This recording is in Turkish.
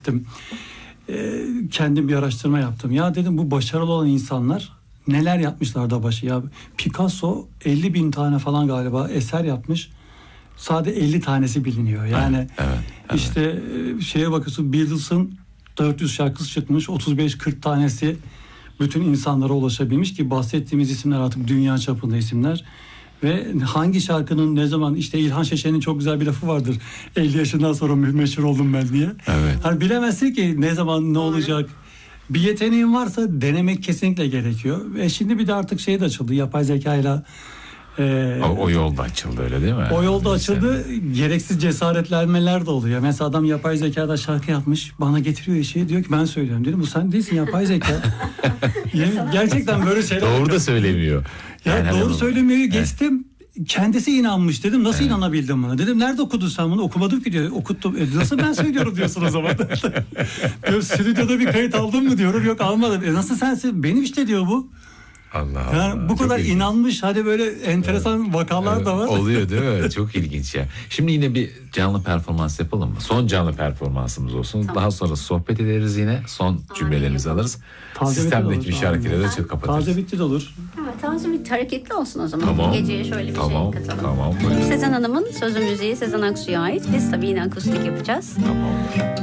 Kendim bir araştırma yaptım. Ya dedim, bu başarılı olan insanlar neler yapmışlar da başı. Ya Picasso 50 bin tane falan galiba eser yapmış. Sadece 50 tanesi biliniyor. Yani evet. işte şeye bakıyorsun, Beatles'ın 400 şarkısı çıkmış, 35-40 tanesi bütün insanlara ulaşabilmiş ki bahsettiğimiz isimler artık dünya çapında isimler. Ve hangi şarkının ne zaman, işte İlhan Şeşen'in çok güzel bir lafı vardır. 50 yaşından sonra meşhur oldum ben diye. Evet. Hani bilemezsin ki ne zaman ne olacak. Bir yeteneğin varsa denemek kesinlikle gerekiyor. Ve şimdi bir de artık şey de açıldı, yapay zekayla. O yolda açıldı, öyle değil mi? O yolda açıldı. Gereksiz cesaretlenmeler de oluyor. Mesela adam yapay zekada şarkı yapmış, bana getiriyor işi, diyor ki ben söylüyorum. Dedim bu sen değilsin, yapay zeka. Gerçekten böyle şeyler. Doğru da söylemiyor. Ya doğru söylemiyor, geçtim. Kendisi inanmış, dedim nasıl inanabildin buna? Dedim nerede okudun sen bunu? Okumadım ki diyor. Okuttum. Nasıl ben söylüyorum diyorsun o zaman? Diyor, stüdyoda bir kayıt aldın mı diyorum. Yok almadım. Nasıl sensin? Benim işte diyor bu. Allah Allah. Yani bu kadar inanmış, hadi böyle enteresan vakalar da var. Oluyor değil mi? Çok ilginç ya. Şimdi yine bir canlı performans yapalım mı? Son canlı performansımız olsun. Tamam. Daha sonra sohbet ederiz yine. Son cümlelerimizi alırız. Sistemdeki bir şarkıyla da kapatırız. Taze bitti de olur. Taze bir hareketli olsun o zaman. Tamam. Geceye şöyle bir şey katalım. Tamam. Sezen Hanım'ın sözü müziği Sezen Aksu'ya ait. Biz tabii yine akustik yapacağız. Tamam.